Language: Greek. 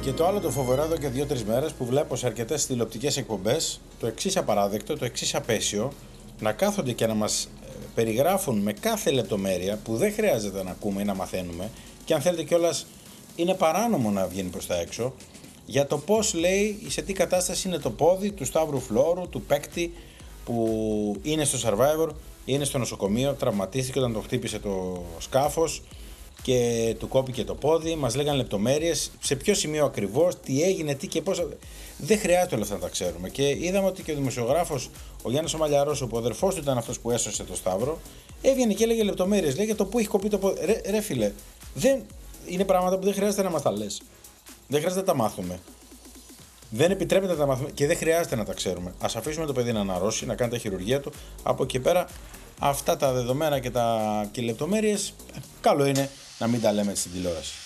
Και το άλλο το φοβερό εδώ και 2-3 μέρες που βλέπω σε αρκετές τηλεοπτικές εκπομπές το εξής απαράδεκτο, το εξής απέσιο, να κάθονται και να μας περιγράφουν με κάθε λεπτομέρεια που δεν χρειάζεται να ακούμε ή να μαθαίνουμε, και αν θέλετε κιόλας είναι παράνομο να βγαίνει προς τα έξω, για το πώς λέει, σε τι κατάσταση είναι το πόδι του Σταύρου Φλόρου, του παίκτη που είναι στο Survivor, είναι στο νοσοκομείο, τραυματίστηκε όταν το χτύπησε το σκάφος και του κόπηκε το πόδι. Μας λέγανε λεπτομέρειες, σε ποιο σημείο ακριβώς, τι έγινε, τι και πώς. Δεν χρειάζεται όλα αυτά να τα ξέρουμε. Και είδαμε ότι και ο δημοσιογράφος, ο Γιάννης ο Μαλιαρός, ο αδερφός του ήταν αυτός που έσωσε το Σταύρο, έβγαινε και έλεγε λεπτομέρειες. Λέγε το που έχει κοπεί το πόδι. Ρε φίλε, δεν... είναι πράγματα που δεν χρειάζεται να μας τα λες. Δεν χρειάζεται να τα μάθουμε. Δεν επιτρέπεται να τα μάθουμε και δεν χρειάζεται να τα ξέρουμε. Ας αφήσουμε το παιδί να αναρρώσει, να κάνει τα χειρουργία του. Από εκεί πέρα, αυτά τα δεδομένα και οι λεπτομέρειες, καλό είναι να μην τα λέμε στην τηλεόραση.